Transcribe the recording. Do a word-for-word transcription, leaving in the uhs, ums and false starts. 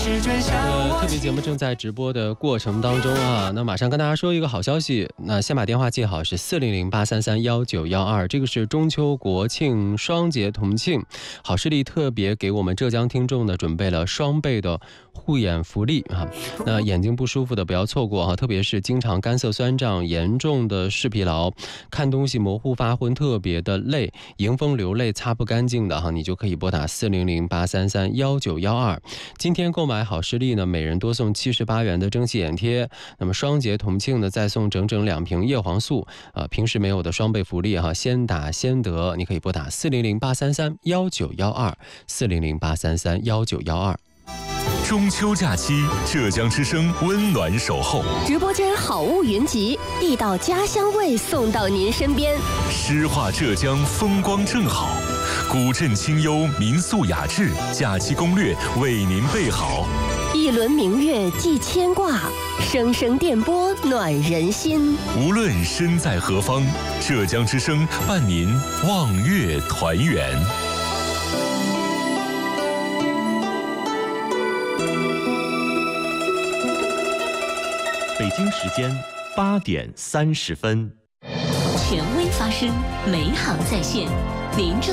呃，特别节目正在直播的过程当中啊，那马上跟大家说一个好消息，那先把电话记好，是四零零八三三幺九幺二，这个是中秋国庆双节同庆，好视力特别给我们浙江听众呢准备了双倍的护眼福利啊，那眼睛不舒服的不要错过哈，特别是经常干涩酸胀、严重的视疲劳、看东西模糊发昏、特别的累、迎风流泪擦不干净的哈，你就可以拨打四零零八三三幺九幺二。今天购买好视力呢，每人多送七十八元的蒸汽眼贴，那么双节同庆呢，再送整整两瓶叶黄素啊、呃，平时没有的双倍福利哈，先打先得，你可以拨打四零零八三三幺九幺二，四零零八三三幺九幺二。 中秋假期，浙江之声温暖守候， 直播间好物云集，地道家乡味送到您身边。 诗画浙江风光正好，古镇清幽民宿雅致，假期攻略为您备好。 一轮明月寄牵挂，声声电波暖人心。 无论身在何方，浙江之声伴您望月团圆。 北京时间八点三十分， 权威发声，美好在线。您正